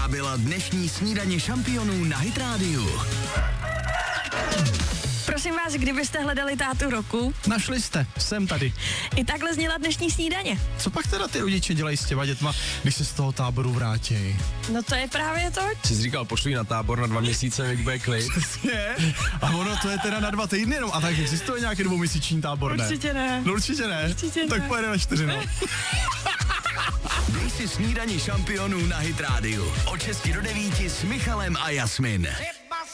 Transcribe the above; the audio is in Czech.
Taková byla dnešní snídaně šampionů na Hit Radio. Prosím vás, kdybyste hledali tátu roku, Našli jste, jsem tady. i takhle zněla dnešní snídaně. Co pak teda ty rodiče dělají s těma dětma, když se z toho táboru vrátí? No to je právě to. Jsi říkal, pošli na tábor na 2 měsíce, jak bude klid. Je? A ono to je teda na 2 týdny jenom. A tak existuje nějaký 2měsíční tábor, ne? Určitě ne. No určitě ne. Určitě ne. Tak pojede na 4, no. Dej si snídaně šampionů na Hit Radio. Od 6 do 9 s Michalem a Jasmin.